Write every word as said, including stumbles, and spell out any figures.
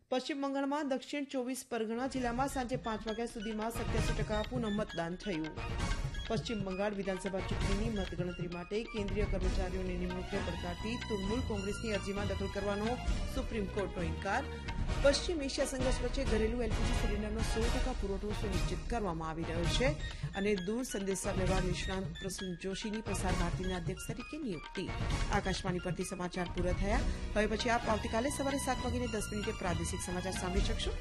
પશ્ચિમ બંગાળમાં દક્ષિણ ચોવીસ પરગણા જિલ્લામાં સાંજે પાંચ વાગ્યા સુધીમાં સત્યાસી ટકા પુનઃ મતદાન થયું. પશ્ચિમ બંગાળ વિધાનસભા ચૂંટણીની મતગણતરી માટે કેન્દ્રીય કર્મચારીઓની નિમણૂકને પડકારતી તૃણમૂલ કોંગ્રેસની અરજીમાં દખલ કરવાનો સુપ્રીમ કોર્ટનો ઇનકાર. પશ્ચિમ એશિયા સંઘર્ષ વચ્ચે ઘરેલું એલપીજી સિલિન્ડરનો સો ટકા પુરવઠો સુનિશ્ચિત કરવામાં આવી રહ્યો છે. અને દૂર સંદેશા વ્યવહાર નિષ્ણાંત પ્રસૂન જોશીની પ્રસાર ભારતીના અધ્યક્ષ તરીકે નિયુક્તિ. આકાશવાણી પરથી સમાચાર પૂરા થયા. હવે પછી આપ આવતીકાલે સવારે સાત વાગીને દસ મિનિટે પ્રાદેશિક સમાચાર સાંભળી શકશો.